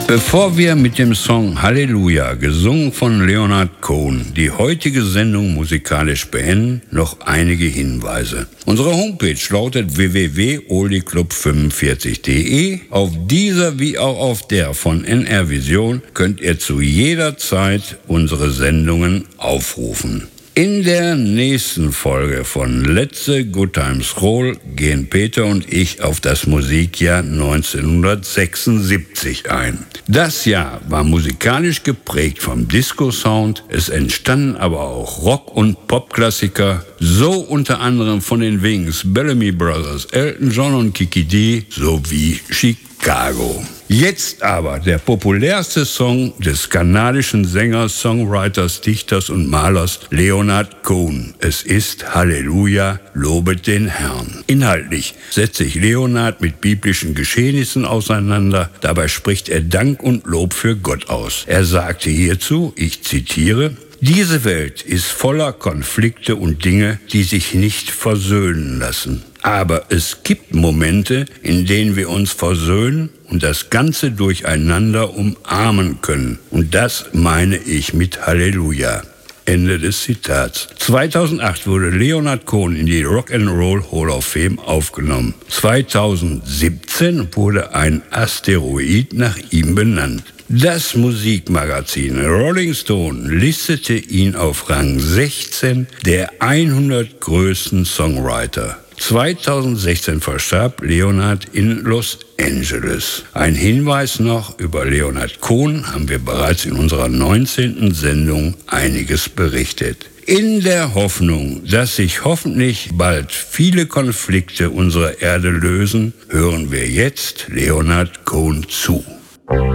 Bevor wir mit dem Song Halleluja, gesungen von Leonard Cohen, die heutige Sendung musikalisch beenden, noch einige Hinweise. Unsere Homepage lautet www.oldiclub45.de. Auf dieser wie auch auf der von NR Vision könnt ihr zu jeder Zeit unsere Sendungen aufrufen. In der nächsten Folge von Let's Good Times Roll gehen Peter und ich auf das Musikjahr 1976 ein. Das Jahr war musikalisch geprägt vom Disco-Sound, es entstanden aber auch Rock- und Popklassiker, so unter anderem von den Wings, Bellamy Brothers, Elton John und Kiki Dee sowie Chicago. Jetzt aber der populärste Song des kanadischen Sängers, Songwriters, Dichters und Malers Leonard Cohen. Es ist Halleluja, lobet den Herrn. Inhaltlich setzt sich Leonard mit biblischen Geschehnissen auseinander. Dabei spricht er Dank und Lob für Gott aus. Er sagte hierzu, ich zitiere: Diese Welt ist voller Konflikte und Dinge, die sich nicht versöhnen lassen. Aber es gibt Momente, in denen wir uns versöhnen und das Ganze durcheinander umarmen können. Und das meine ich mit Halleluja. Ende des Zitats. 2008 wurde Leonard Cohen in die Rock'n'Roll Hall of Fame aufgenommen. 2017 wurde ein Asteroid nach ihm benannt. Das Musikmagazin Rolling Stone listete ihn auf Rang 16 der 100 größten Songwriter. 2016 verstarb Leonard in Los Angeles. Ein Hinweis noch, über Leonard Cohen haben wir bereits in unserer 19. Sendung einiges berichtet. In der Hoffnung, dass sich hoffentlich bald viele Konflikte unserer Erde lösen, hören wir jetzt Leonard Cohen zu.